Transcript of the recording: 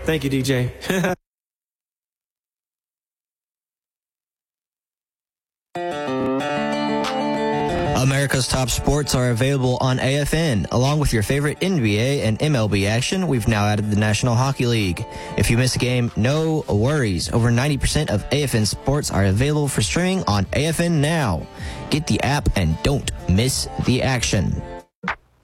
Thank you, DJ. America's top sports are available on AFN. Along with your favorite NBA and MLB action, we've now added the National Hockey League. If you miss a game, no worries. Over 90% of AFN sports are available for streaming on AFN now. Get the app and don't miss the action.